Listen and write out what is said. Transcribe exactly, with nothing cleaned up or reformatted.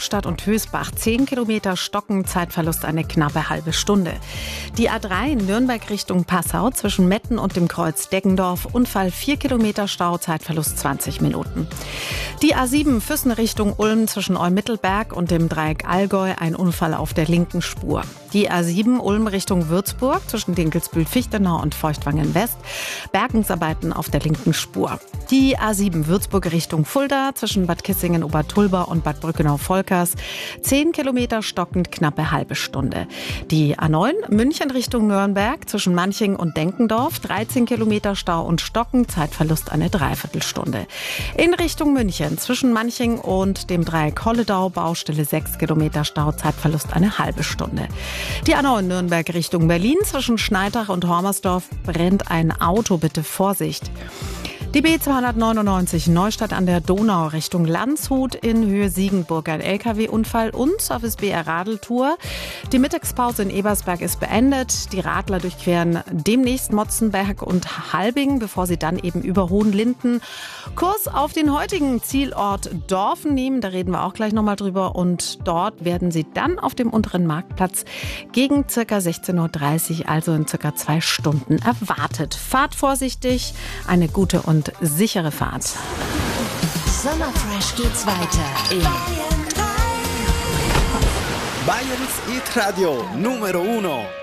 Ockstadt und Hösbach zehn Kilometer Stocken, Zeitverlust eine knappe halbe Stunde. Die A drei in Nürnberg Richtung Passau zwischen Metten und dem Kreuz Deggendorf, Unfall vier Kilometer Stau, Zeitverlust zwanzig Minuten. Die A sieben Füssen Richtung Ulm zwischen Eumittelberg und dem Dreieck Allgäu, ein Unfall auf der linken Spur. Die A sieben Ulm Richtung Würzburg zwischen Dinkelsbühl-Fichtenau und Feuchtwangen West, Bergungsarbeiten auf der linken Spur. Die A sieben Würzburg Richtung Fulda zwischen Bad Kissingen-Obertulba und Bad Brückenau-Volkers, zehn Kilometer stockend, knappe halbe Stunde. Die A neun München Richtung Nürnberg zwischen Manching und Denkendorf, dreizehn Kilometer Stau und Stocken, Zeitverlust eine Dreiviertelstunde. In Richtung München zwischen Manching und dem Dreieck Holledau, Baustelle sechs Kilometer Stau, Zeitverlust eine halbe Stunde. Die A neun Nürnberg Richtung Berlin zwischen Schneidach und Hormersdorf brennt ein Auto, bitte Vorsicht. Die B zweihundertneunundneunzig Neustadt an der Donau Richtung Landshut in Höhe Siegenburg, ein L K W-Unfall und Service B R Radeltour. Die Mittagspause in Ebersberg ist beendet. Die Radler durchqueren demnächst Motzenberg und Halbing, bevor sie dann eben über Hohenlinden Kurs auf den heutigen Zielort Dorfen nehmen. Da reden wir auch gleich nochmal drüber. Und dort werden sie dann auf dem unteren Marktplatz gegen circa sechzehn Uhr dreißig, also in circa zwei Stunden erwartet. Fahrt vorsichtig, eine gute und sichere Fahrt. Sommerfresh geht's weiter in Bayerns Hit Radio Numero Uno.